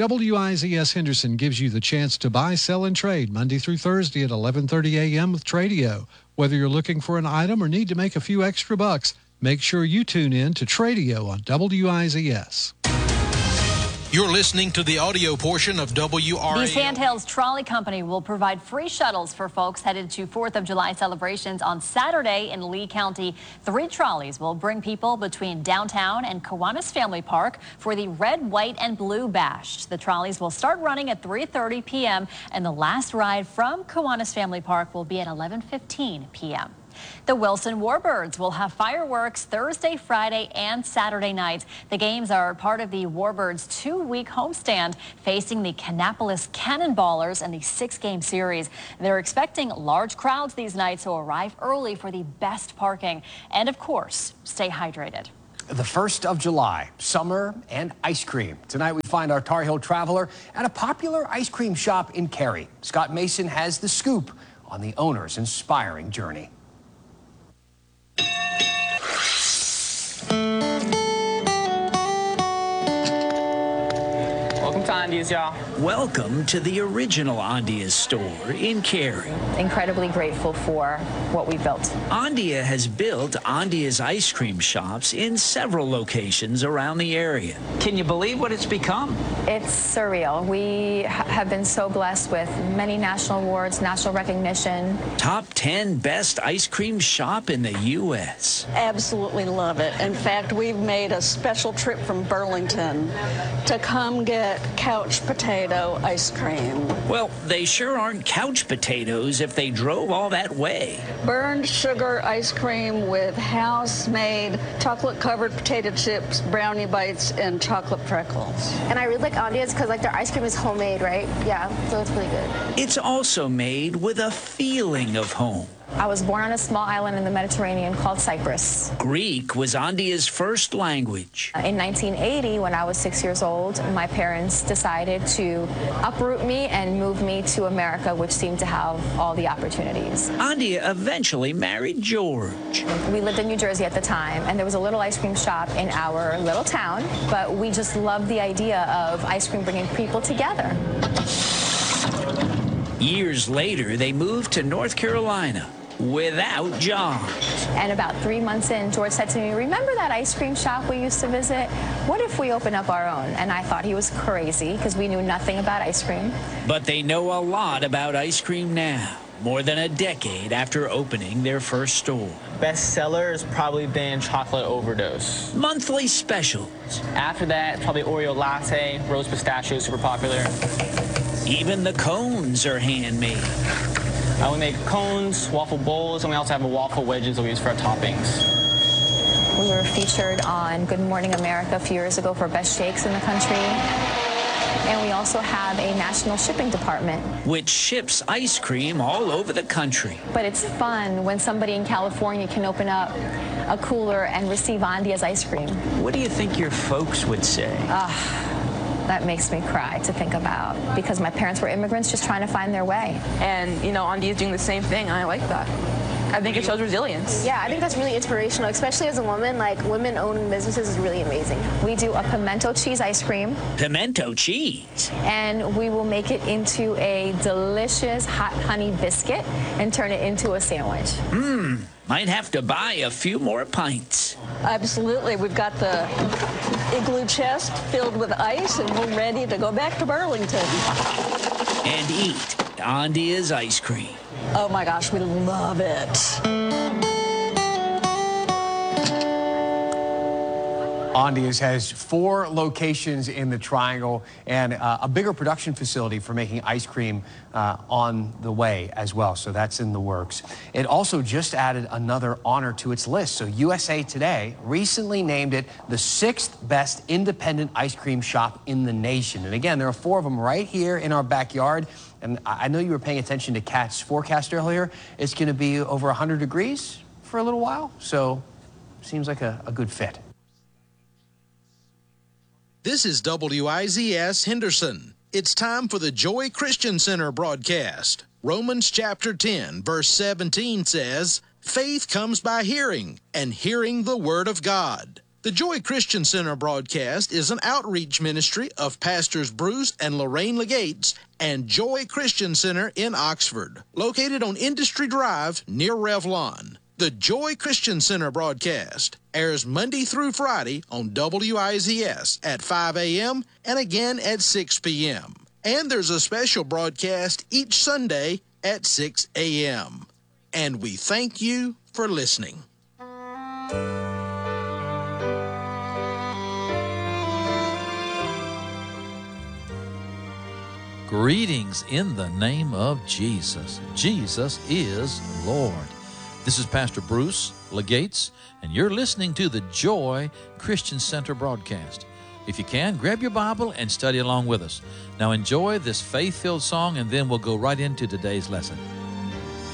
WIZS Henderson gives you the chance to buy, sell, and trade Monday through Thursday at 11:30 a.m. with Tradio. Whether you're looking for an item or need to make a few extra bucks, make sure you tune in to Tradio on WIZS. You're listening to the audio portion of WRAL. The Sandhills Trolley Company will provide free shuttles for folks headed to 4th of July celebrations on Saturday in Lee County. 3 trolleys will bring people between downtown and Kiwanis Family Park for the Red, White, and Blue Bash. The trolleys will start running at 3:30 p.m. and the last ride from Kiwanis Family Park will be at 11:15 p.m. The Wilson Warbirds will have fireworks Thursday, Friday, and Saturday nights. The games are part of the Warbirds' 2-week homestand facing the Kannapolis Cannonballers in the 6-game series. They're expecting large crowds these nights, so arrive early for the best parking. And, of course, stay hydrated. The 1st of July, summer and ice cream. Tonight we find our Tar Heel traveler at a popular ice cream shop in Cary. Scott Mason has the scoop on the owner's inspiring journey. Welcome to Andia's, y'all. Welcome to the original Andia's store in Cary. Incredibly grateful for what we built. Andia has built Andia's ice cream shops in several locations around the area. Can you believe what it's become? It's surreal. We have been so blessed with many national awards, national recognition. Top 10 best ice cream shop in the U.S. Absolutely love it. In fact, we've made a special trip from Burlington to come get couch potato ice cream. Well, they sure aren't couch potatoes if they drove all that way. Burned sugar ice cream with house-made chocolate-covered potato chips, brownie bites, and chocolate freckles. And I really like Andia's because their ice cream is homemade, right? Yeah, so it's really good. It's also made with a feeling of home. I was born on a small island in the Mediterranean called Cyprus. Greek was Andia's first language. In 1980, when I was 6 years old, my parents decided to uproot me and move me to America, which seemed to have all the opportunities. Andia eventually married George. We lived in New Jersey at the time, and there was a little ice cream shop in our little town, but we just loved the idea of ice cream bringing people together. Years later, they moved to North Carolina without jobs. And about 3 months in, George said to me, remember that ice cream shop we used to visit? What if we open up our own? And I thought he was crazy because we knew nothing about ice cream. But they know a lot about ice cream now, more than a decade after opening their first store. Best seller has probably been Chocolate Overdose. Monthly specials. After that, probably Oreo Latte, Rose Pistachio, super popular. Even the cones are handmade. We make cones, waffle bowls, and we also have a waffle wedges that we use for our toppings. We were featured on Good Morning America a few years ago for best shakes in the country. And we also have a national shipping department, which ships ice cream all over the country. But it's fun when somebody in California can open up a cooler and receive Andia's ice cream. What do you think your folks would say? That makes me cry to think about, because my parents were immigrants just trying to find their way. And, you know, Andia's doing the same thing, and I like that. I think it shows resilience. Yeah, I think that's really inspirational, especially as a woman. Like, women-owned businesses is really amazing. We do a pimento cheese ice cream. Pimento cheese? And we will make it into a delicious hot honey biscuit and turn it into a sandwich. Might have to buy a few more pints. Absolutely. We've got the igloo chest filled with ice, and we're ready to go back to Burlington. And eat Andia's ice cream. Oh my gosh, we love it. Andia's has 4 locations in the Triangle and a bigger production facility for making ice cream on the way as well. So that's in the works. It also just added another honor to its list. So USA Today recently named it the 6th best independent ice cream shop in the nation. And again, there are 4 of them right here in our backyard. And I know you were paying attention to Kat's forecast earlier. It's going to be over 100 degrees for a little while. So seems like a good fit. This is WIZS Henderson. It's time for the Joy Christian Center broadcast. Romans chapter 10, verse 17 says, "Faith comes by hearing, and hearing the word of God." The Joy Christian Center broadcast is an outreach ministry of Pastors Bruce and Lorraine Legates and Joy Christian Center in Oxford, located on Industry Drive near Revlon. The Joy Christian Center broadcast airs Monday through Friday on WIZS at 5 a.m. and again at 6 p.m. And there's a special broadcast each Sunday at 6 a.m. And we thank you for listening. Greetings in the name of Jesus. Jesus is Lord. This is Pastor Bruce Legates, and you're listening to the Joy Christian Center broadcast. If you can, grab your Bible and study along with us. Now enjoy this faith-filled song, and then we'll go right into today's lesson.